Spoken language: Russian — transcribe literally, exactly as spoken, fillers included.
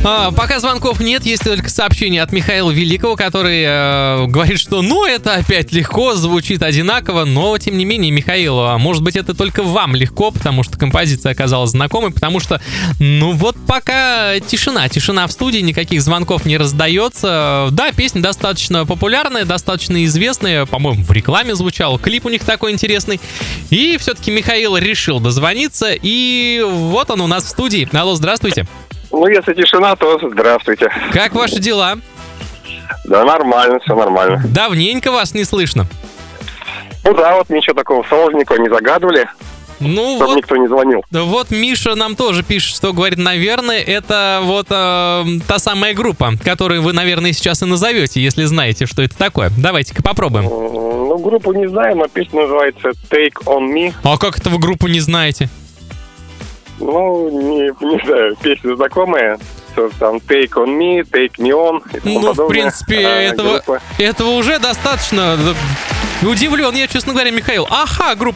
А, пока звонков нет, есть только сообщение от Михаила Великого, который э, говорит, что ну это опять легко, звучит одинаково, но тем не менее, Михаил, а может быть это только вам легко, потому что композиция оказалась знакомой, потому что, ну вот пока тишина, тишина в студии, никаких звонков не раздается. Да, песня достаточно популярная, достаточно известная, по-моему, в рекламе звучала, клип у них такой интересный, и все-таки Михаил решил дозвониться, и вот он у нас в студии. Алло, здравствуйте. Ну, если тишина, то здравствуйте. Как ваши дела? Да, нормально, все нормально. Давненько вас не слышно. Ну да, вот ничего такого сложненького не загадывали, Ну чтобы вот, никто не звонил. вот Миша нам тоже пишет, что говорит, наверное, это вот э, та самая группа, которую вы, наверное, сейчас и назовете, если знаете, что это такое. Давайте-ка попробуем. Ну, группу не знаю, но песня называется Take On Me. А как это вы группу не знаете? Ну, не, не знаю, песня знакомая. Все там Take On Me, Take Me On и тому Ну, в подобное. принципе, А, этого, группа. этого уже достаточно. Удивлен я, честно говоря, Михаил. Ага, группа